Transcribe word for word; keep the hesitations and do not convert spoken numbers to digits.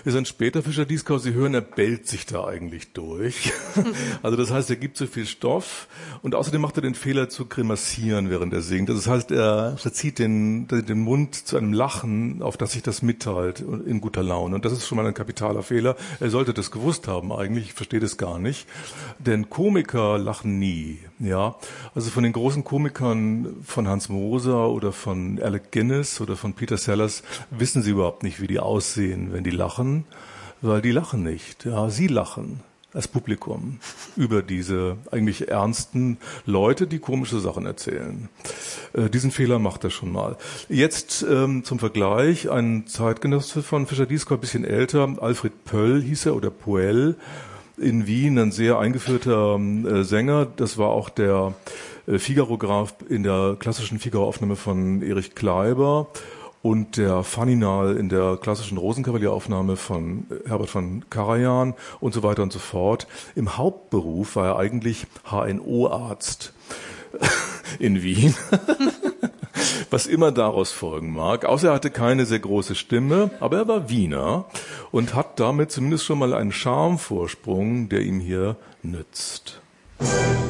ist ein später Fischer-Dieskau. Sie hören, er bellt sich da eigentlich durch. Also das heißt, er gibt so viel Stoff und außerdem macht er den Fehler zu grimassieren, während er singt. Das heißt, er verzieht den, den Mund zu einem Lachen, auf das sich das mitteilt in guter Laune. Und das ist schon mal ein kapitaler Fehler. Er sollte das gewusst haben eigentlich. Ich verstehe das gar nicht. Denn Komiker lachen nie. Ja, also von den großen Komikern von Hans Moser oder von Alec Guinness oder von Peter Sellers wissen sie überhaupt nicht, wie die aussehen, wenn die lachen, weil die lachen nicht. Ja, sie lachen als Publikum über diese eigentlich ernsten Leute, die komische Sachen erzählen. Äh, diesen Fehler macht er schon mal. Jetzt ähm, zum Vergleich, ein Zeitgenosse von Fischer-Dieskau, ein bisschen älter, Alfred Pöll hieß er oder Poell, in Wien, ein sehr eingeführter äh, Sänger. Das war auch der äh, Figaro-Graf in der klassischen Figaro-Aufnahme von Erich Kleiber und der Faninal in der klassischen Rosenkavalier-Aufnahme von äh, Herbert von Karajan und so weiter und so fort. Im Hauptberuf war er eigentlich H N O-Arzt in Wien. Was immer daraus folgen mag. Außer er hatte keine sehr große Stimme, aber er war Wiener und hat damit zumindest schon mal einen Charmevorsprung, der ihm hier nützt.